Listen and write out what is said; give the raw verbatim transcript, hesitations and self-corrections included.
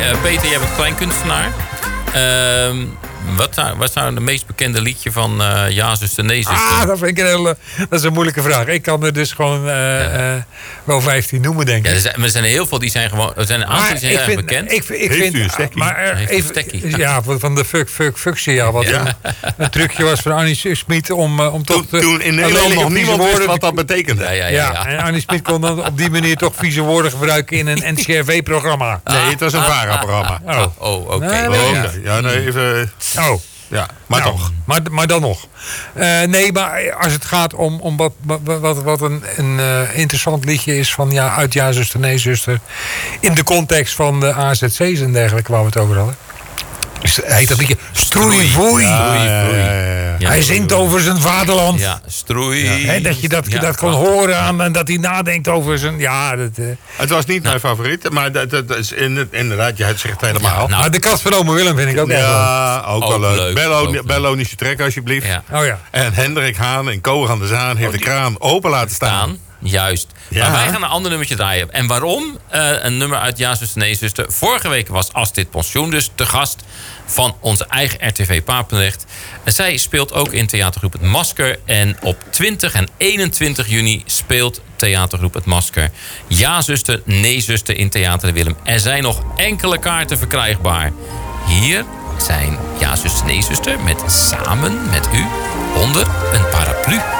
uh, Peter, jij bent kleinkunstenaar. Uh, wat, zou, wat zou de meest bekende liedje van uh, Ja, zuster, nee, zuster? Ah, dat vind ik een hele, dat is een moeilijke vraag. Ik kan er dus gewoon uh, ja. uh, wel vijftien noemen, denk ik. Ja, er, zijn, maar er zijn heel veel die zijn gewoon... Er zijn een aantal die zijn heel erg bekend. Ik, ik vind... u een stekkie? Maar uh, even, ja, van de fuck, fuck, fucksia. Wat ja. een, een trucje was van Annie Smit om, uh, om toch... Toen, toen in Nederland nog niemand wist wat dat betekende. Ja, ja, ja, ja. ja, en Annie Smit kon dan op die manier toch vieze woorden gebruiken in een N C R V-programma. Nee, het was een VARA-programma. Oh, oh oké. Okay. Nee, nee, oh, okay. Ja, nee, even... Oh. Ja, maar nou, toch. Maar, maar dan nog. Uh, nee, maar als het gaat om, om wat, wat, wat een, een uh, interessant liedje is van ja, uit Ja, zuster, nee, zuster. In de context van de A Z C's en dergelijke waar we het over hadden. Heet dat liedje Stroei Voei. Ja, ja, ja, ja. Ja, hij zingt over zijn vaderland. Ja, stroei. Ja, hè, dat je dat, ja, dat kon horen aan, en dat hij nadenkt over zijn... Ja, dat, uh... Het was niet nou. mijn favoriet, maar dat, dat is in, inderdaad, je het zegt helemaal. Ja, nou, maar de kast van Ome Willem vind ik ook ja, wel Ja, ook, ook wel leuk. Bello, Bello niet zo trekken alsjeblieft. Ja. Oh, ja. En Hendrik Haan en Ko aan de Zaan heeft oh, de kraan open laten staan. staan. Juist. Ja. Maar wij gaan een ander nummertje draaien. En waarom? Uh, een nummer uit Ja, zuster, nee, zuster. Vorige week was Astrid Pensioen dus te gast van onze eigen R T V Papendrecht. En zij speelt ook in theatergroep Het Masker. En op twintig en eenentwintig juni speelt theatergroep Het Masker Ja, zuster, nee, zuster in Theater de Willem. Er zijn nog enkele kaarten verkrijgbaar. Hier zijn Ja, zuster, nee, zuster met Samen met u onder een paraplu.